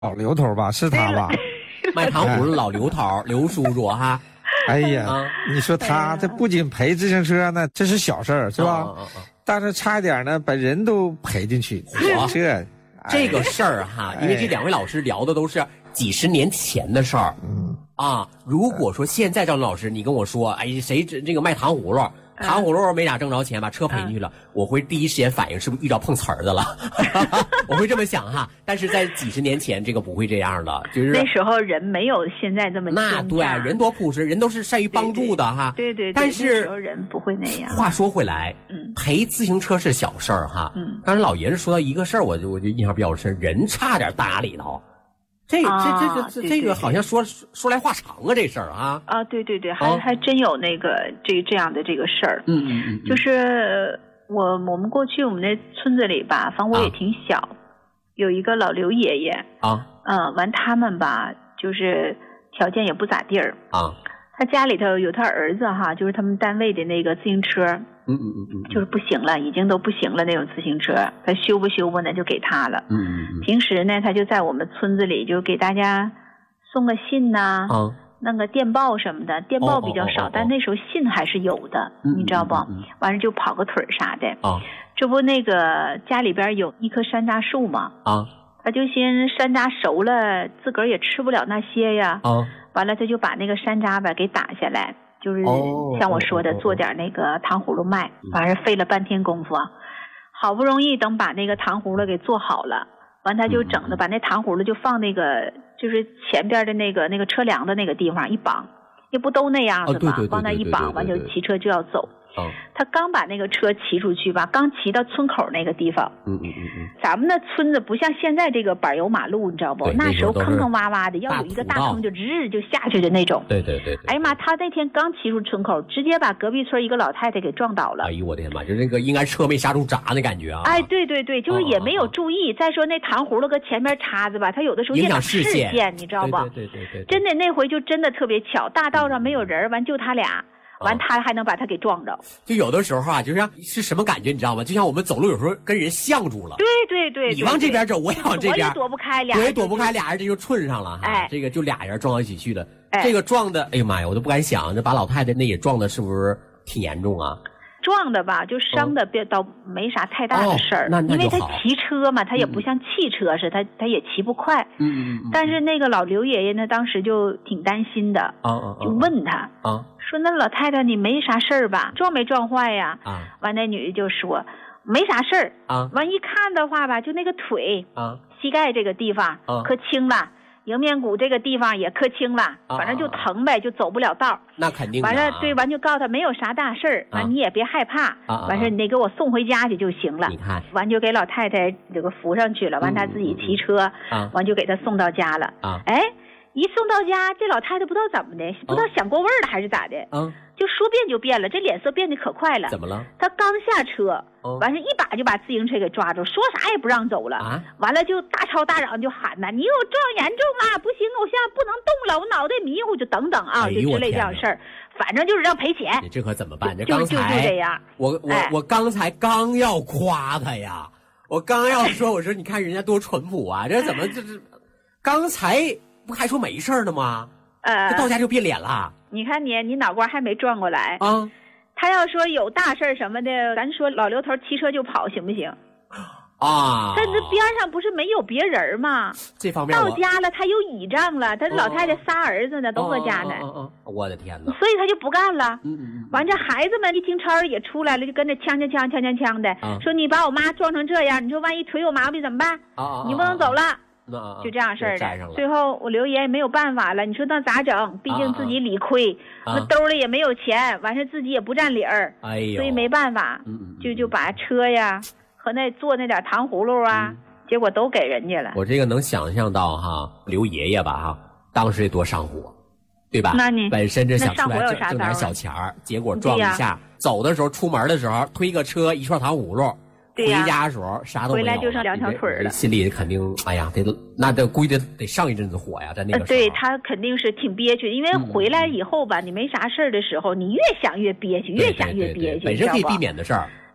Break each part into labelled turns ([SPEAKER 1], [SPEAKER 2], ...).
[SPEAKER 1] 老刘头吧，是他吧？
[SPEAKER 2] 卖糖葫芦老刘头，刘叔叔哈。
[SPEAKER 1] 哎呀，你说他这不仅赔自行车呢，这是小事儿，是吧？但是差一点呢，把人都赔进去。
[SPEAKER 2] 这个事儿哈，因为这两位老师聊的都是几十年前的事儿。如果说现在赵老师你跟我说，哎，谁这个卖糖葫芦？糖葫芦没咋挣着钱，把车赔进去了，我会第一时间反应是不是遇到碰瓷儿的了？我会这么想哈。但是在几十年前，这个不会这样的，就是
[SPEAKER 3] 那时候人没有现在这么
[SPEAKER 2] 那对，人多朴实，人都是善于帮助的哈。
[SPEAKER 3] 对，
[SPEAKER 2] 但是
[SPEAKER 3] 那时候人不会那样。
[SPEAKER 2] 话说回来，赔自行车是小事儿哈。但是老爷子说到一个事儿，我就印象比较深，人差点搭里头。这个好像说来话长啊，这事儿啊。
[SPEAKER 3] 对，还真有那个这样的这个事儿。就是我们过去我们那村子里吧，反正我也挺小，有一个老刘爷爷完他们吧，就是条件也不咋地儿他家里头有他儿子哈，就是他们单位的那个自行车，就是不行了，已经都不行了那种自行车，他修不呢就给他了。平时呢他就在我们村子里就给大家送个信呐，弄个电报什么的，电报比较少，但那时候信还是有的，你知道不？完了就跑个腿啥的。这不那个家里边有一棵山楂树嘛，他就先山楂熟了，自个儿也吃不了那些呀。完了他就把那个山楂吧给打下来，就是像我说的做点那个糖葫芦卖，完了费了半天功夫好不容易等把那个糖葫芦给做好了，完他就整的把那糖葫芦就放那个就是前边的那个车梁的那个地方一绑，也不都那样子嘛，往那一绑完就骑车就要走。他刚把那个车骑出去吧，刚骑到村口那个地方，咱们那村子不像现在这个柏油马路，你知道不？那时候坑坑洼洼的，要有一个大坑就直就下去的那种。对。哎呀妈，他那天刚骑出村口，直接把隔壁村一个老太太给撞倒了。哎呦我的天妈，就那个应该车没刹住闸那感觉啊！哎，对，就是也没有注意。再说那糖葫芦搁前面插着吧，他有的时候影响视线，你知道不？对。真的那回就真的特别巧，大道上没有人，完就他俩。完他还能把他给撞着，就有的时候就像是什么感觉你知道吗？就像我们走路有时候跟人相住了，对，你往这边走，我也往这边，我也躲不开，俩人这就寸上了哈，这个就俩人撞到一起去了，这个撞的，哎呀妈呀，我都不敢想，这把老太太那也撞的是不是挺严重啊？撞的吧，就伤的倒没啥太大的事儿，因为他骑车嘛，他也不像汽车似的，他也骑不快。但是那个老刘爷爷呢，当时就挺担心的，就问他说：“那老太太你没啥事儿吧？撞没撞坏呀？”完那女的就说：“没啥事儿。”完一看的话吧，就那个腿膝盖这个地方可轻了。迎面骨这个地方也磕青了，反正就疼呗，就走不了道。那肯定。完了，对，完就告诉他没有啥大事儿，完你也别害怕，完事你得给我送回家去就行了。你看，完就给老太太这个扶上去了，完他自己骑车，完就给他送到家了。哎，一送到家，这老太太不知道怎么的，不知道想过味儿了还是咋的，就说变就变了，这脸色变得可快了。怎么了？他刚下车，完事一把就把自行车给抓住，说啥也不让走了。完了就大吵大嚷，就喊呐：“你给我撞严重了，不行，我现在不能动了，我脑袋迷糊，就等等啊，就之类这样事儿。反正就是让赔钱。你这可怎么办？这刚才就这样。我刚才刚要夸他呀，我刚要说，我说你看人家多淳朴啊，这怎么就是刚才不还说没事呢吗？这到家就变脸了。你看你脑瓜还没转过来啊！他要说有大事什么的，咱说老刘头骑车就跑行不行？啊！但这边上不是没有别人吗？这方面到家了，他有倚仗了，他老太太仨儿子呢，都搁家呢。我的天哪！所以他就不干了。完这孩子们一听超儿也出来了，就跟着呛的，说你把我妈撞成这样，你说万一腿有毛病怎么办？你不能走了。就这样事儿的，最后我刘爷也没有办法了，你说那咋整？毕竟自己理亏，那兜里也没有钱，完事自己也不占理儿，所以没办法，就把车呀和那做那点糖葫芦啊，结果都给人家了。我这个能想象到哈，刘爷爷吧哈，当时多上火，对吧？那你本身这想出来挣点小钱儿，结果撞一下，走的时候出门的时候推个车一串糖葫芦。回家的时候啥都没有，回来就剩两条腿了，心里肯定哎呀，得估计得上一阵子火呀，在那个时候。对，他肯定是挺憋屈，因为回来以后吧，你没啥事儿的时候，你越想越憋屈，越想越憋屈。本身可以避免的事儿，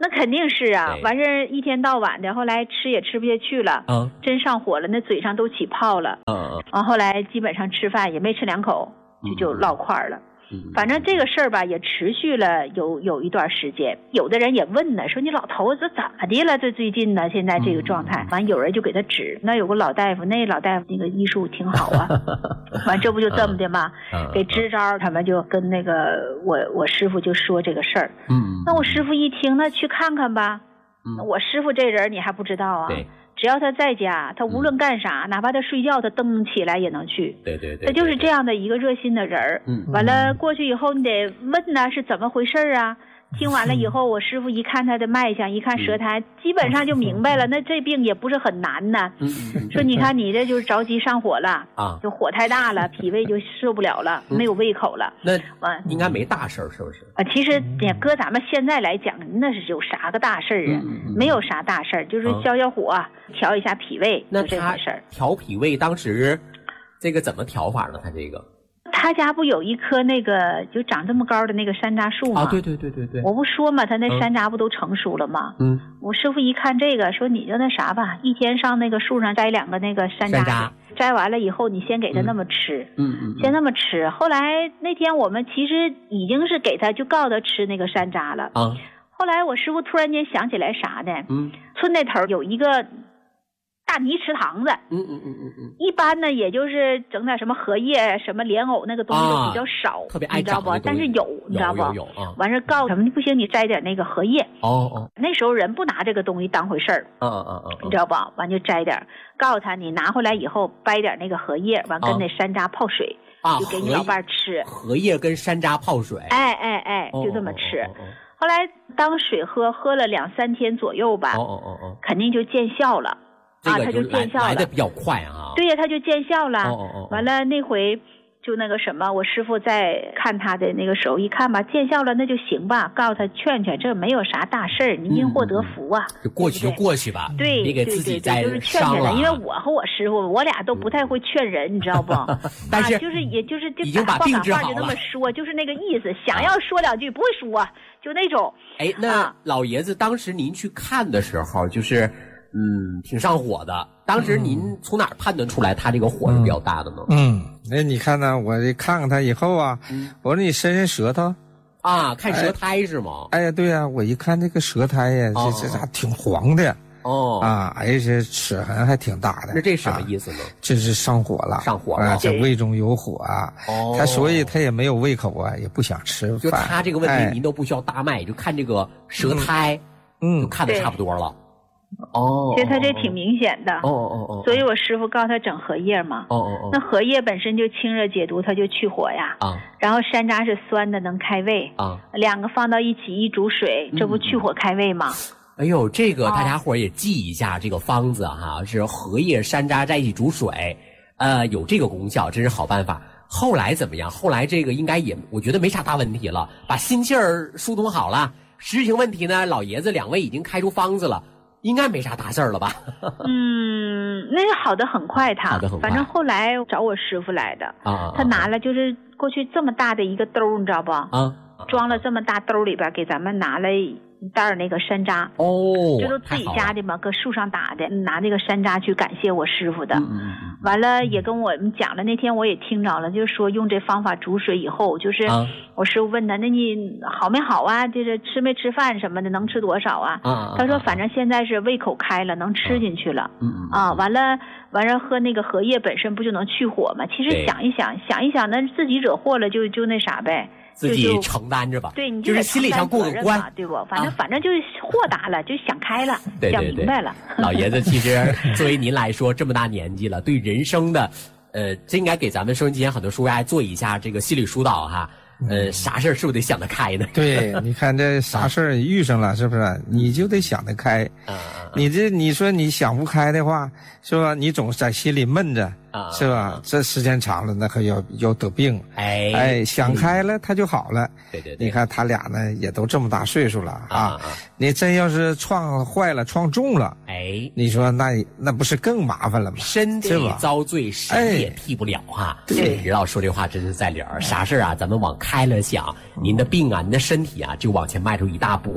[SPEAKER 3] 那肯定是啊，完事一天到晚的，后来吃也吃不下去了，真上火了，那嘴上都起泡了，完后来基本上吃饭也没吃2口，就落块了。反正这个事儿吧，也持续了有一段时间。有的人也问呢，说你老头子怎么的了？这最近呢，现在这个状态，完有人就给他指，那有个老大夫，那老大夫那个医术挺好啊。完这不就这么的吗？给支招，他们就跟那个我师傅就说这个事儿。那我师傅一听，那去看看吧。我师傅这人你还不知道啊？对。只要他在家，他无论干啥，哪怕他睡觉，他蹬起来也能去。
[SPEAKER 2] 对，
[SPEAKER 3] 他就是这样的一个热心的人儿。完了过去以后，你得问呢是怎么回事啊？听完了以后，我师傅一看他的脉象，一看舌苔，基本上就明白了。那这病也不是很难呢。说你看你这就是着急上火了啊，就火太大了，脾胃就受不了了，没有胃口了。
[SPEAKER 2] 那应该没大事儿，是不是？
[SPEAKER 3] 其实搁咱们现在来讲，那是有啥个大事儿啊？没有啥大事儿，就是消消火，调一下脾胃，就这回事儿。
[SPEAKER 2] 调脾胃当时这个怎么调法呢？他
[SPEAKER 3] 家不有一棵那个就长这么高的那个山楂树吗？
[SPEAKER 2] 对。
[SPEAKER 3] 我不说嘛，他那山楂不都成熟了吗？我师傅一看这个，说你就那啥吧，一天上那个树上摘2个那个山楂，摘完了以后你先给他那么吃，先那么吃。后来那天我们其实已经是给他就告诉他吃那个山楂了。后来我师傅突然间想起来啥呢？村那头有一个大泥池塘子，一般呢也就是整点什么荷叶、什么莲藕那个东西都比较少，
[SPEAKER 2] 特别爱长，
[SPEAKER 3] 你知道不？但是有，你知道不？
[SPEAKER 2] 有
[SPEAKER 3] 完事告诉他们不行，你摘点那个荷叶。那时候人不拿这个东西当回事儿，你知道不？完就摘点，告诉他你拿回来以后掰点那个荷叶，完跟那山楂泡水，就给你老伴吃。
[SPEAKER 2] 荷叶跟山楂泡水，
[SPEAKER 3] 就这么吃。后来当水喝了2-3天左右吧，肯定就见效了。他就见效了，
[SPEAKER 2] 来的比较快啊。
[SPEAKER 3] 对呀，他就见效了。完了那回就那个什么，我师傅在看他的那个时候一看吧，见效了那就行吧，告诉他劝劝，这没有啥大事儿，你因祸得福啊。
[SPEAKER 2] 就过去就过去吧，
[SPEAKER 3] 对，
[SPEAKER 2] 别给自己再
[SPEAKER 3] 就是劝劝他，因为我和我师傅，我俩都不太会劝人，你知道不？
[SPEAKER 2] 但是
[SPEAKER 3] 也就是
[SPEAKER 2] 已经把病治好了，
[SPEAKER 3] 就那么说，就是那个意思，想要说2句不会说，就那种。
[SPEAKER 2] 那老爷子当时您去看的时候，就是挺上火的。当时您从哪儿判断出来他这个火是比较大的呢？
[SPEAKER 1] 那你看呢？我看看他以后啊，我说你伸伸舌头
[SPEAKER 2] 啊，看舌苔是吗？
[SPEAKER 1] 哎呀，对呀，我一看这个舌苔呀，这咋挺黄的这齿痕还挺大的。
[SPEAKER 2] 那这什么意思呢？
[SPEAKER 1] 这是上火了，这胃中有火啊。所以他也没有胃口啊，也不想吃饭。
[SPEAKER 2] 就他这个问题，您都不需要大脉，就看这个舌苔，就看得差不多了。
[SPEAKER 3] 其实他这挺明显的。所以我师傅告诉他整荷叶嘛。那荷叶本身就清热解毒，它就去火呀。然后山楂是酸的，能开胃。2个放到一起一煮水，这不去火开胃吗？
[SPEAKER 2] 哎呦，这个大家伙也记一下，这个方子是荷叶、山楂在一起煮水，有这个功效，真是好办法。后来怎么样？后来这个应该也，我觉得没啥大问题了，把心气儿疏通好了。实情问题呢，老爷子2位已经开出方子了。应该没啥大事儿了吧？
[SPEAKER 3] 那个好的很快，反正后来找我师傅来的，他拿了就是过去这么大的一个兜，你知道不？装了这么大兜里边，给咱们拿了一袋那个山楂。这都自己家的嘛，搁树上打的，拿那个山楂去感谢我师傅的。完了也跟我们讲了，那天我也听着了，就是说用这方法煮水以后，就是我师傅问他，那你好没好啊？这是吃没吃饭什么的，能吃多少啊？他说反正现在是胃口开了，能吃进去了。完了喝那个荷叶本身不就能去火吗？其实想一想，那自己惹祸了就那啥呗。
[SPEAKER 2] 自己承担着吧，
[SPEAKER 3] 对，你
[SPEAKER 2] 就是心理上过个关，
[SPEAKER 3] 对不？反正就是豁达了，就想开了，想明白了。
[SPEAKER 2] 老爷子，其实作为您来说，这么大年纪了，对人生的，这应该给咱们收音机前很多书爱做一下这个心理疏导哈。啥事儿是不是得想得开呢？
[SPEAKER 1] 对，你看这啥事儿遇上了，是不是？你就得想得开。你说你想不开的话，是吧？你总在心里闷着，是吧？这时间长了，那可要得病。想开了，他就好了。
[SPEAKER 2] 对。
[SPEAKER 1] 你看他俩呢，也都这么大岁数了啊。你真要是撞坏了、撞重了，你说那不是更麻烦了吗？
[SPEAKER 2] 身体遭罪，谁也替不了哈。
[SPEAKER 1] 对，
[SPEAKER 2] 任老说这话真是在理儿。啥事儿啊，咱们往开了想，您的病啊，您的身体啊，就往前迈出一大步了。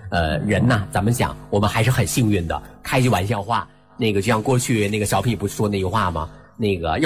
[SPEAKER 2] 人呐，咱们讲我们还是很幸运的。开句玩笑话，那个就像过去那个小品不是说那句话吗？那个